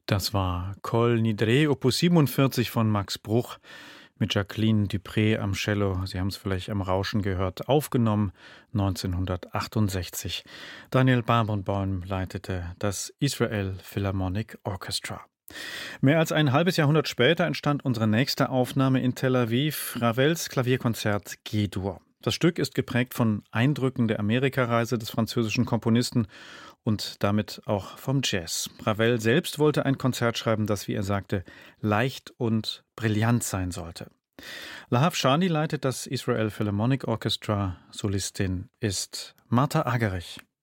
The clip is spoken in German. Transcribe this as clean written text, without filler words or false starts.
Das war Kol Nidre, Opus 47 von Max Bruch mit Jacqueline Dupré am Cello. Sie haben es vielleicht am Rauschen gehört. Aufgenommen 1968. Daniel Barenboim leitete das Israel Philharmonic Orchestra. Mehr als ein halbes Jahrhundert später entstand unsere nächste Aufnahme in Tel Aviv, Ravels Klavierkonzert G-Dur. Das Stück ist geprägt von Eindrücken der Amerikareise des französischen Komponisten und damit auch vom Jazz. Ravel selbst wollte ein Konzert schreiben, das, wie er sagte, leicht und brillant sein sollte. Lahav Shani leitet das Israel Philharmonic Orchestra. Solistin ist Martha Agerich.